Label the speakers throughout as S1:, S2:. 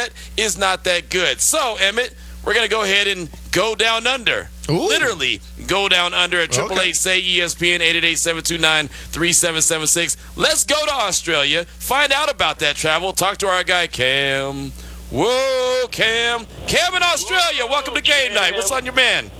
S1: is not that good. So, Emmett, we're going to go ahead and go down under.
S2: Ooh.
S1: Literally go down under at
S2: Okay.
S1: 888-SAY-ESPN, 888-729-3776. Let's go to Australia, find out about that travel, talk to our guy Cam. Whoa, Cam. Cam in Australia, welcome to Game Night. What's on your man?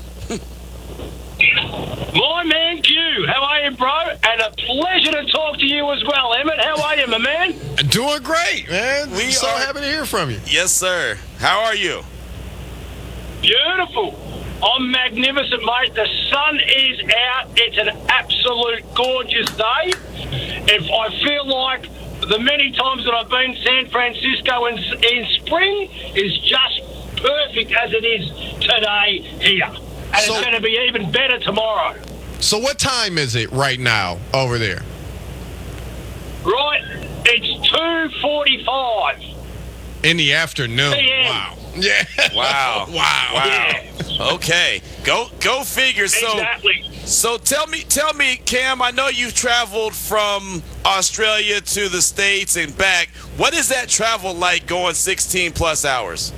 S3: My man Q, how are you, bro? And a pleasure to talk to you as well, Emmett. How are you, my man?
S2: Doing great, man.
S1: We
S2: so
S1: are-
S2: happy to hear from you.
S1: Yes, sir. How are you?
S3: Beautiful. I'm magnificent, mate. The sun is out. It's an absolute gorgeous day. If I feel like the many times that I've been to San Francisco in spring is just perfect as it is today here. And
S2: So-
S3: it's going to be even better tomorrow.
S2: So what time is it right now over there?
S3: Right? It's 2:45.
S2: In the afternoon.
S3: PM.
S2: Wow. Yeah.
S1: Wow.
S2: Wow.
S1: Wow. Okay. Go figure.
S3: Exactly.
S1: So tell me, Cam, I know you've traveled from Australia to the States and back. What is that travel like going 16 plus hours?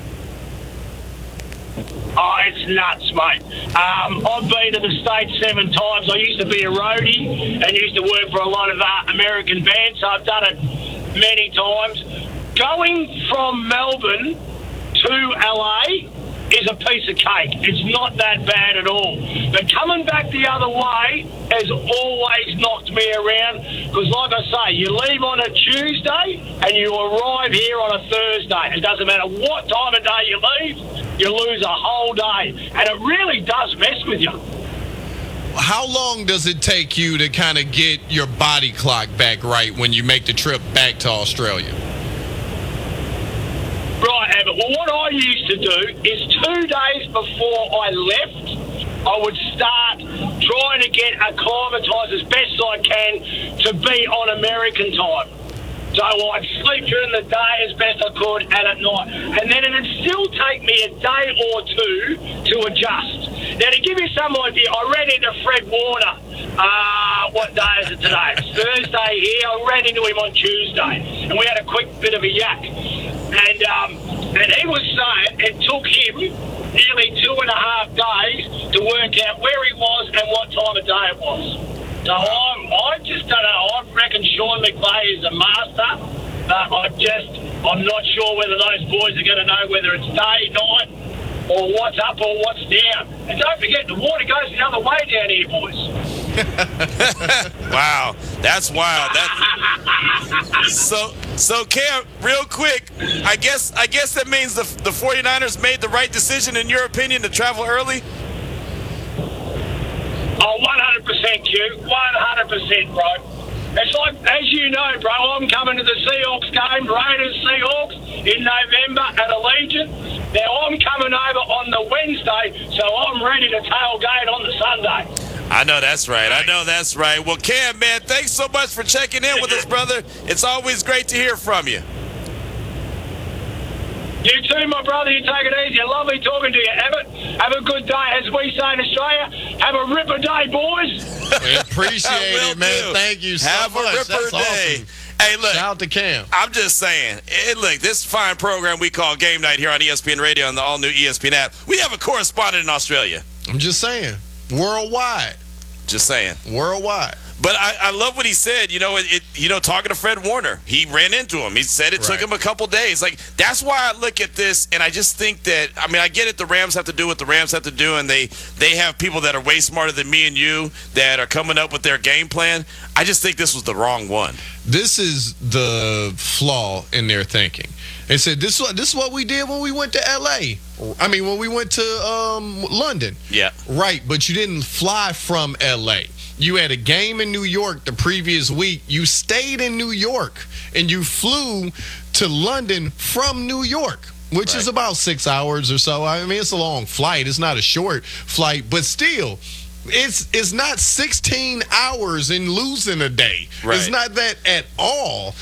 S3: Oh, it's nuts, mate. I've been to the States 7 times. I used to be a roadie and used to work for a lot of American bands, so I've done it many times. Going from Melbourne to LA is a piece of cake. It's not that bad at all. But coming back the other way has always knocked me around because, like I say, you leave on a Tuesday and you arrive here on a Thursday. It doesn't matter what time of day you leave, you lose a whole day. And it really does mess with you.
S2: How long does it take you to kind of get your body clock back right when you make the trip back to Australia?
S3: Right, Abbott. Well, what I used to do is 2 days before I left, I would start trying to get acclimatised as best I can to be on American time. So I'd sleep during the day as best I could and at night. And then it'd still take me a day or two to adjust. Now, to give you some idea, I ran into Fred Warner. What day is it today? It's Thursday here. I ran into him on Tuesday. And we had a quick bit of a yak. And he was saying it took him nearly 2.5 days to work out where he was and what time of day it was. So I just don't know. I reckon Sean McVay is a master. I'm not sure whether those boys are going to know whether it's day, night, or what's up or what's down. And don't forget, the water goes the other way down here, boys.
S1: Wow, that's wild. So Cam, real quick, I guess that means the 49ers made the right decision in your opinion to travel early?
S3: Oh, 100%, Q. 100%, bro. It's like, as you know, bro, I'm coming to the Seahawks game, Raiders-Seahawks, in November at Allegiant. Now, I'm coming over on the Wednesday, so I'm ready to tailgate on the Sunday.
S1: I know that's right. Well, Cam, man, thanks so much for checking in with us, brother. It's always great to hear from you.
S3: You too, my brother. You take it easy. Lovely talking to you, Abbott. Have a good day. As we say in Australia, have a ripper day, boys.
S2: We appreciate
S1: Will
S2: it, man.
S1: do.
S2: Thank you so
S1: Have
S2: much.
S1: a ripper
S2: That's
S1: day.
S2: awesome.
S1: Hey, look.
S2: Shout out to Cam.
S1: I'm just saying, look, this fine program we call Game Night here on ESPN Radio and the all-new ESPN app, we have a correspondent in Australia.
S2: I'm just saying. Worldwide.
S1: Just saying.
S2: Worldwide.
S1: But I love what he said. Talking to Fred Warner, he ran into him. He said it took him a couple days. Like, that's why I look at this, and I just think that, I mean, I get it. The Rams have to do what the Rams have to do, and they have people that are way smarter than me and you that are coming up with their game plan. I just think this was the wrong one.
S2: This is the flaw in their thinking. They said this is what we did when we went to L.A. I mean, when we went to London.
S1: Yeah.
S2: Right, but you didn't fly from L.A. You had a game in New York the previous week. You stayed in New York, and you flew to London from New York, which is about 6 hours or so. I mean, it's a long flight. It's not a short flight, but still, it's not 16 hours and losing a day.
S1: Right.
S2: It's not that at all.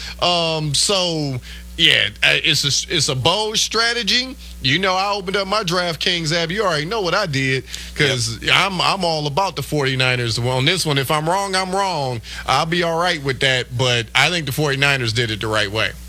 S2: Yeah, it's a bold strategy. You know, I opened up my DraftKings app. You already know what I did because I'm all about the 49ers. Well, on this one, if I'm wrong, I'm wrong. I'll be all right with that. But I think the 49ers did it the right way.